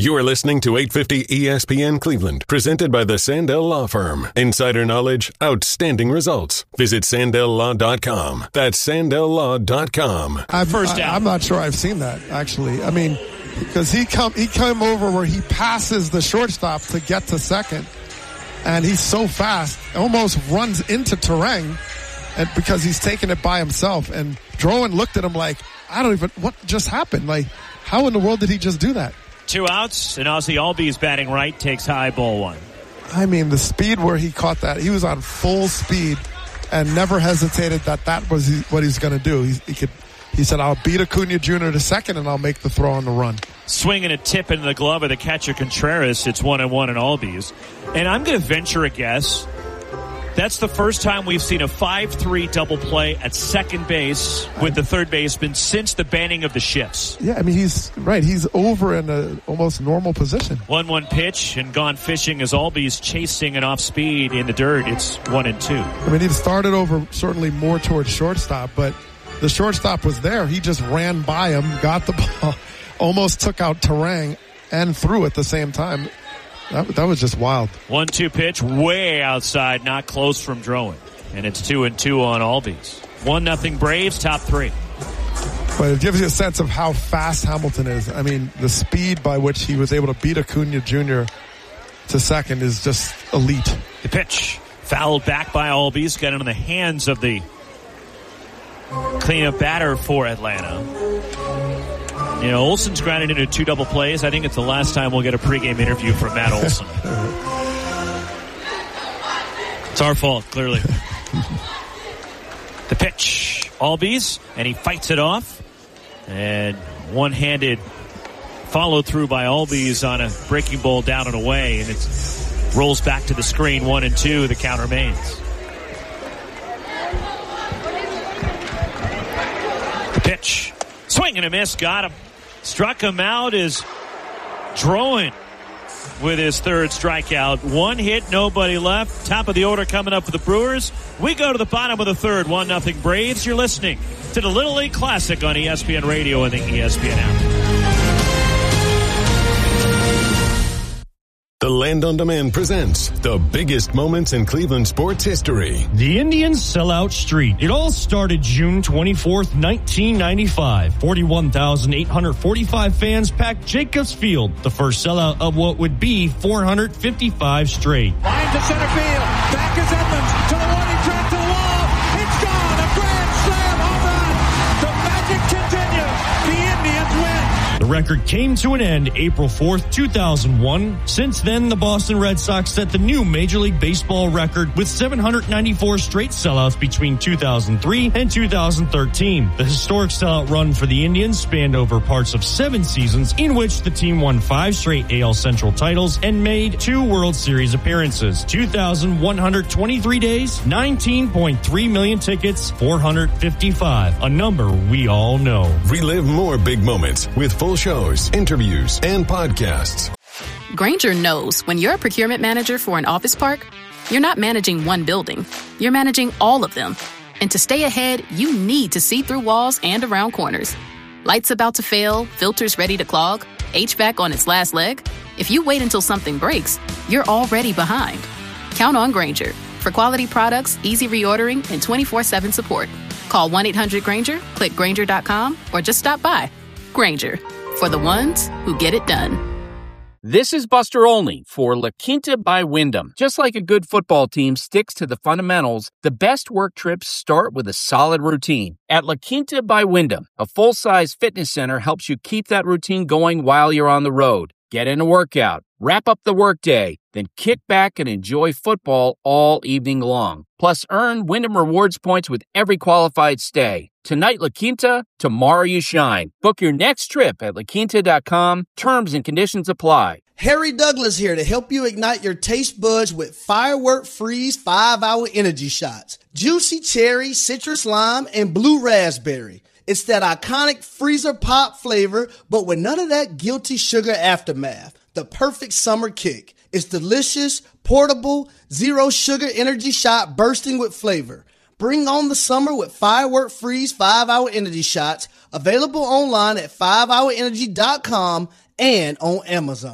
You are listening to 850 ESPN Cleveland, presented by the Sandell Law Firm. Insider knowledge, outstanding results. Visit SandellLaw.com. That's SandellLaw.com. I'm not sure I've seen that, actually. I mean, because he came over where he passes the shortstop to get to second, and he's so fast, almost runs into Turang, and because he's taking it by himself. And Drowan looked at him like, what just happened? Like, how in the world did he just do that? 2 outs, and Ozzie Albies batting right takes high, ball 1. I mean, the speed where he caught that, he was on full speed and never hesitated that was what he's going to do. He said, I'll beat Acuna Jr. to second, and I'll make the throw on the run. Swing and a tip into the glove of the catcher Contreras. It's 1-1 in Albies. And I'm going to venture a guess. That's the first time we've seen a 5-3 double play at second base with the third baseman since the banning of the shifts. Yeah, I mean, he's right. He's over in a almost normal position. 1-1 pitch and gone fishing as Albies chasing an off speed in the dirt. It's 1-2. I mean, he started over certainly more towards shortstop, but the shortstop was there. He just ran by him, got the ball, almost took out Turang, and threw at the same time. That was just wild. 1-2 pitch, way outside, not close from Drowan. And it's 2-2 on Albies. 1-0 Braves, top 3. But it gives you a sense of how fast Hamilton is. I mean, the speed by which he was able to beat Acuna Jr. to second is just elite. The pitch, fouled back by Albies, got into the hands of the cleanup batter for Atlanta. You know, Olson's grounded into 2 double plays. I think it's the last time we'll get a pregame interview from Matt Olson. It's our fault, clearly. The pitch, Albies, and he fights it off. And one-handed followed through by Albies on a breaking ball down and away. And it rolls back to the screen, 1-2. The count remains. The pitch, swing and a miss, got him. Struck him out is Drowan with his third strikeout. 1 hit, nobody left. Top of the order coming up for the Brewers. We go to the bottom of the third. 1-0 Braves. You're listening to the Little League Classic on ESPN Radio and the ESPN app. The Land on Demand presents the biggest moments in Cleveland sports history. The Indians Sellout Street. It all started June 24th, 1995. 41,845 fans packed Jacobs Field, the first sellout of what would be 455 straight. Line to center field. Back is Edmonds to the warning track to the wall. It's gone. A grand slam home run. The magic continues. The Indians win. The record came to an end April 4th, 2001. Since then, the Boston Red Sox set the new Major League Baseball record with 794 straight sellouts between 2003 and 2013. The historic sellout run for the Indians spanned over parts of 7 seasons in which the team won 5 straight AL Central titles and made 2 World Series appearances. 2,123 days, 19.3 million tickets, 455, a number we all know. Relive more big moments with full shows, interviews, and podcasts. Grainger knows when you're a procurement manager for an office park, you're not managing one building. You're managing all of them. And to stay ahead, you need to see through walls and around corners. Lights about to fail, filters ready to clog, HVAC on its last leg. If you wait until something breaks, you're already behind. Count on Grainger for quality products, easy reordering, and 24/7 support. Call 1-800-GRAINGER, click Grainger.com, or just stop by. Grainger, for the ones who get it done. This is Buster Olney for La Quinta by Wyndham. Just like a good football team sticks to the fundamentals, the best work trips start with a solid routine. At La Quinta by Wyndham, a full-size fitness center helps you keep that routine going while you're on the road. Get in a workout, wrap up the workday, then kick back and enjoy football all evening long. Plus, earn Wyndham Rewards points with every qualified stay. Tonight, La Quinta, tomorrow you shine. Book your next trip at laquinta.com. Terms and conditions apply. Harry Douglas here to help you ignite your taste buds with Firework Freeze 5-Hour Energy Shots. Juicy cherry, citrus lime, and blue raspberry. It's that iconic freezer pop flavor, but with none of that guilty sugar aftermath. The perfect summer kick. It's delicious, portable, zero sugar energy shot bursting with flavor. Bring on the summer with Firework Freeze 5-Hour Energy Shots, available online at 5hourenergy.com and on Amazon.